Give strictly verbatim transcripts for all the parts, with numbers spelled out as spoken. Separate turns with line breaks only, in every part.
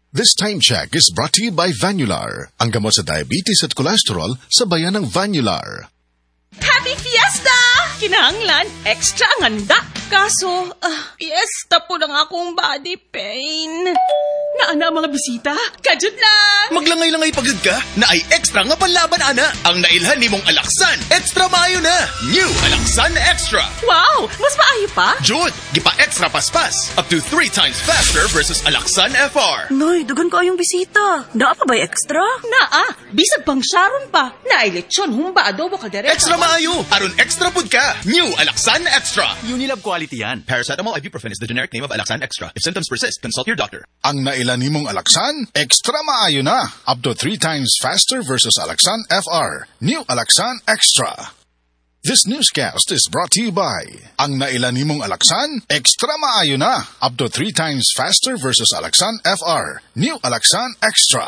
This time check is brought to you by Vanular, ang gamot sa diabetes at cholesterol sa bayan ng Vanular.
Happy Fiesta! Kinahanglan, extra ang handa. Kaso, uh, fiesta po lang akong body pain. Naana mga bisita, kajud lang.
Maglangay-langay pagod ka, na ay extra nga panlaban, ana. Ang nailhan ni mong Alaksan, extra maayo na. New Alaksan Extra.
Wow, mas maayo pa?
Jud, gipa extra paspas. Up to three times faster versus Alaksan F R.
Noy, dugan ko yung bisita. Naa pa ba extra?
Naa, bisag pang Sharon pa. Naay lechon, humba, adobo, kaldereta.
Extra maayo, aron extra pud ka. New Alaksan Extra.
Unilab quality yan.
Paracetamol ibuprofen is the generic name of Alaksan Extra. If symptoms persist, consult your doctor.
Ang nailan nimong Alaksan, extra maayo na. Up to three times faster versus Alaksan F R. New Alaksan Extra. This newscast is brought to you by ang nailan nimong Alaksan, extra maayo na. Up to three times faster versus Alaksan F R. New Alaksan Extra.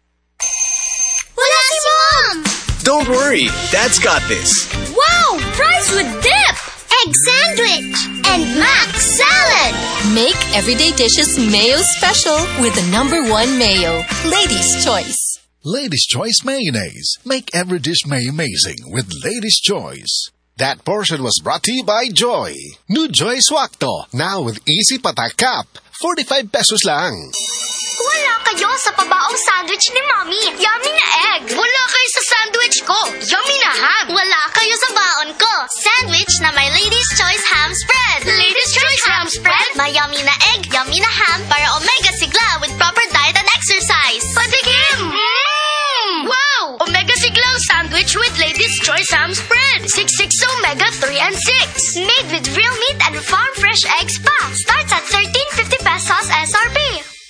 Wala si Mom!
Don't worry, Dad's got this.
Wow! Fries with dip! Egg sandwich! And mac salad!
Make everyday dishes mayo special with the number one mayo. Ladies' Choice.
Ladies' Choice Mayonnaise. Make every dish may amazing with Ladies' Choice. That portion was brought to you by Joy. New Joy Swakto. Now with easy patak cup. forty-five pesos lang.
Wala kayo sa pabaong sandwich ni Mommy. Yummy na egg. Wala kayo sa sandwich ko. Yummy na ham. Wala kayo sa baon ko. Sandwich na may Ladies' Choice Ham Spread. Ladies' Choice Ham Spread. May yummy na egg, yummy na ham para omega sigla with proper diet and exercise. Patikim! Mmm! Wow! Omega siglang sandwich with Ladies' Choice Ham Spread. six six omega three and six. Made with real meat and farm fresh eggs pa. Starts at thirteen fifty pesos S R P.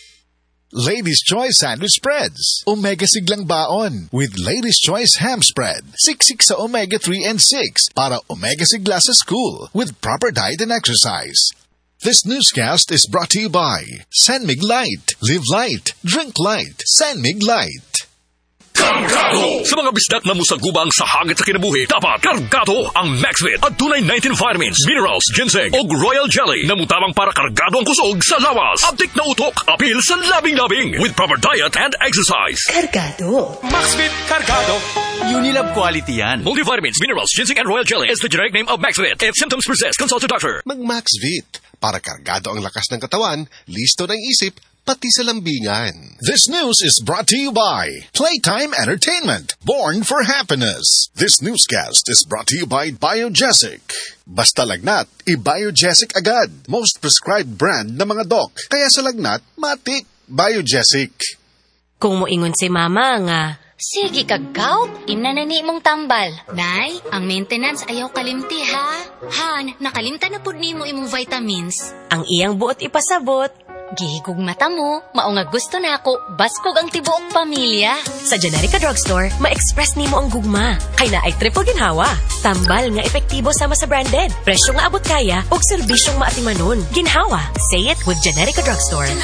Ladies' Choice Sandwich Spreads. Omega siglang baon with Ladies' Choice Ham Spread. Siksik sa omega three and six para omega sigla sa school with proper diet and exercise. This newscast is brought to you by Sanmig Light. Live light. Drink light. Sanmig Light.
Kargado! Sa mga bisdak na musagubang sa hagit sa kinabuhi, dapat kargado ang MaxVit at tunay nineteen vitamins, minerals, ginseng o royal jelly na mutabang para kargado ang kusog sa lawas. Abdik na utok, apil sa labing-labing with proper diet and exercise.
Kargado.
MaxVit Cargado. Unilab quality yan.
Multivitamins, minerals, ginseng and royal jelly is the generic name of MaxVit. If symptoms persist, consult your doctor.
Mag-MaxVit para kargado ang lakas ng katawan, listo ng isip, pati sa lambingan. This news is brought to you by Playtime Entertainment, born for happiness. This newscast is brought to you by Biogesic. Basta lagnat, i-Biogesic agad. Most prescribed brand ng mga doc. Kaya sa lagnat, matik. Biogesic.
Kung moingon si Mama nga,
sige kagaw, imnanani mong tambal. Nay, ang maintenance ayaw kalimti ha. Han, nakalimta na pud nimo imong vitamins.
ang iyang buot ipasabot,
Gihigog mata mo, mao nga gusto na ako, baskog ang tibuok pamilya.
sa Generica Drugstore, ma-express nimo ang gugma. Kay na ay triple ginhawa. Tambal nga epektibo sama sa branded. Presyo nga abot kaya, ug serbisyong maatimanon. Ginhawa. Say it with Generica Drugstore.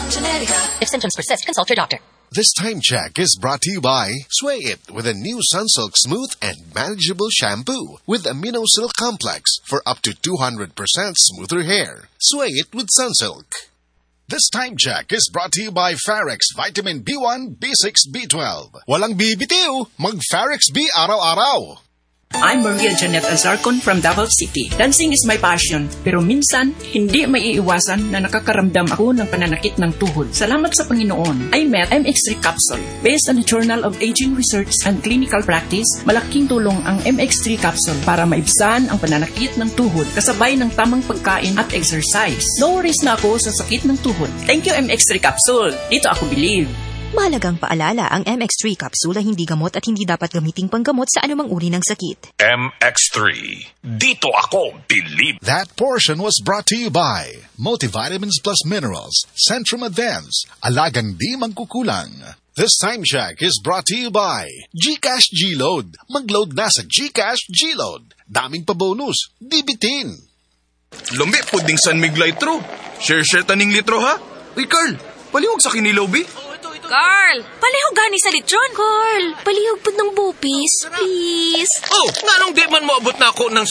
If symptoms persist, consult your doctor.
This time check is brought to you by Sway It with a new Sunsilk Smooth and Manageable Shampoo with Amino Silk Complex for up to two hundred percent smoother hair. Sway It with Sunsilk. This time check is brought to you by Farex Vitamin B one, B six, B twelve. Walang bibitiw, mag-Farex B araw-araw.
I'm Maria Janet Azarcon from Davao City. Dancing is my passion, pero minsan, hindi may iiwasan na nakakaramdam ako ng pananakit ng tuhod. Salamat sa Panginoon, I met M X three Capsule. Based on the Journal of Aging Research and Clinical Practice, malaking tulong ang M X three Capsule para maibsan ang pananakit ng tuhod kasabay ng tamang pagkain at exercise. No worries na ako sa sakit ng tuhod. Thank you M X three Capsule. Dito ako believe.
Mahalagang paalala, ang M X three capsule ay hindi gamot at hindi dapat gamiting panggamot sa anumang uri ng sakit.
M X three. Dito ako believe.
That portion was brought to you by Multivitamins Plus Minerals, Centrum Advance, Alagang Di Magkukulang. This time check is brought to you by GCash G-Load. Mag-load na sa GCash G-Load. Daming pa bonus, di bitin.
Lumbi, puding San Mig Litro. Share-share taning litro ha. Uy, Carl, paliwag sa kinilaw, bi.
Carl, palihog gani sa lechon.
Carl, palihog po ng bupis, please.
Oh, nga nung di man moabot na ako ng